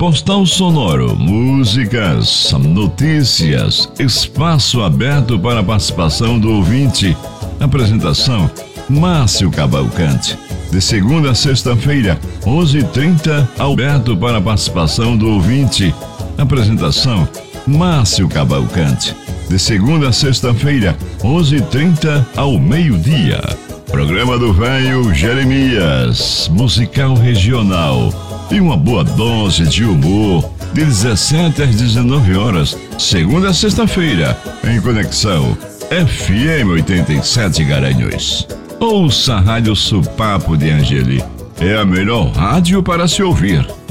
Postal sonoro, músicas, notícias, espaço aberto para a participação do ouvinte. Apresentação: Márcio Cavalcante. De segunda a sexta-feira, 11h30, aberto para a participação do ouvinte. Apresentação: Márcio Cavalcante. De segunda a sexta-feira, 11h30 ao meio-dia. Programa do Velho Jeremias, musical regional. E uma boa dose de humor, de 17 às 19 horas, segunda a sexta-feira, em Conexão FM 87 Garanhuns. Ouça a Rádio Supapo de Angeli. É a melhor rádio para se ouvir.